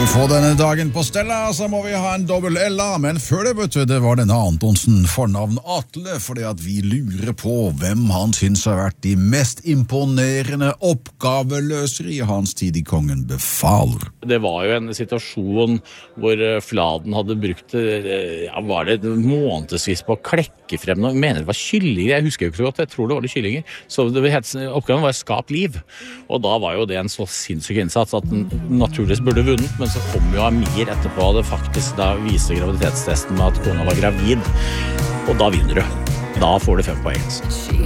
For å få denne dagen på stella, så må vi ha en dobbel L-a, men før det, vet du, det var denne Antonsen, fornavn Atle, fordi at vi lurer på hvem han synes har vært de mest imponerende oppgaveløsere i hans tid i Kongen befaler. Det var jo en situasjon hvor Fladen hadde brukt, var det månedsvis på å klekke frem noe, jeg mener det var kyllinger, jeg husker jo ikke så godt, jeg tror det var det kyllinger, så oppgaven var skap liv, og da var jo det en så sinnssyk innsats at den naturligvis burde vunnet, men så kom jo Amir etterpå, og det faktisk da viser graviditetstesten med at kona var gravid, og da vinner du. Da får du 5 poeng.